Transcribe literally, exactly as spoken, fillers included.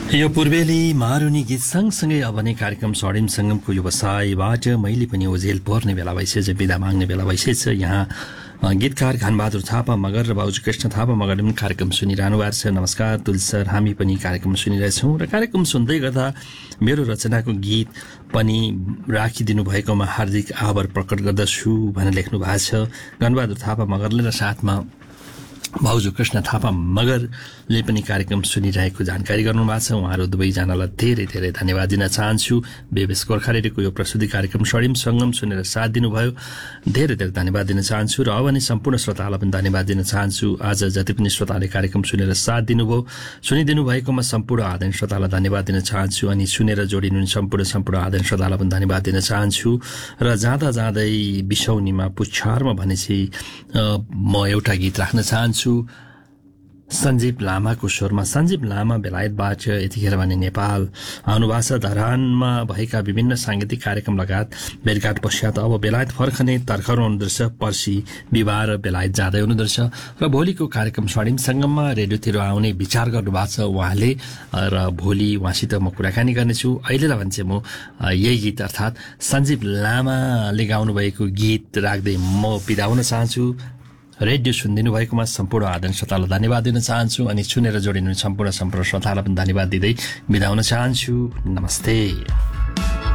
यो पूर्वेली मारुनी गीत सँगसँगै अब नै कार्यक्रम स्वर्णिम सङ्गमको व्यवसायबाट मैले पनि ओझेल पर्ने बेला भइसकेछ, बिदा माग्ने बेला भइसकेछ। यहाँ गीतकार घनबहादुर थापा मगर र बाबुजी कृष्ण थापा मगरले पनि कार्यक्रम सुनिरहनु भएको छ। नमस्कार तुलसी सर, हामी पनि कार्यक्रम सुनिरहेछौँ र कार्यक्रम सुन्दै गर्दा मेरो रचनाको गीत पनि राखिदिनु भएकोमा हार्दिक आभार प्रकट गर्दछु भनेर लेख्नु भएको छ घनबहादुर थापा मगरले, र साथमा भाउजू कृष्ण थापा मगरले पनि कार्यक्रम सुनिरहेको जानकारी गर्नुभएको छ। उहाँहरू दुवैजनालाई धेरै धेरै धन्यवाद दिन चाहन्छु। बेबेस गोर्खा रेडियोको यो प्रस्तुति कार्यक्रम स्वर्णिम सङ्गम सुनेर साथ दिनुभयो, धेरै धेरै धन्यवाद दिन चाहन्छु। र अब नि सम्पूर्ण श्रोतालाई पनि धन्यवाद दिन चाहन्छु। आज जति पनि श्रोताले कार्यक्रम सुनेर साथ दिनुभयो, सुनिदिनु भएकोमा सम्पूर्ण आदरणीय श्रोतालाई धन्यवाद दिन चाहन्छु। अनि सुनेर जोडिनु सम्पूर्ण सम्पूर्ण आदरणीय श्रोतालाई पनि धन्यवाद दिन चाहन्छु। र जाँदा जाँदै बिसौनीमा पुच्छारमा भनेपछि म एउटा गीत राख्न चाहन्छु सञ्जीव लामाको स्वरमा। सञ्जीव लामा बेलायतबाट यतिखेर भने नेपाल आउनुभएको छ। धरानमा भएका विभिन्न साङ्गीतिक कार्यक्रम लगायत भेटघाट पश्चात अब बेलायत फर्कने तर्खर हुनुहुँदछ। पर्सि बिहिबार बेलायत जाँदै हुनुहुँदछ र भोलिको कार्यक्रम स्वर्णिम सङ्गममा रेडियोतिर आउने विचार गर्नुभएको छ उहाँले, र भोलि उहाँसित म कुराकानी गर्नेछु। अहिलेलाई भने चाहिँ म यही गीत अर्थात् सञ्जीव लामाले गाउनुभएको गीत राख्दै म बिदा हुन चाहन्छु। रेडियो सुनिदिनु भएकोमा सम्पूर्ण आदरणीय श्रोतालाई धन्यवाद दिन चाहन्छु। अनि सुनेर जोडिनु सम्पूर्ण सम्पूर्ण श्रोतालाई पनि धन्यवाद दिँदै बिदा हुन चाहन्छु। नमस्ते।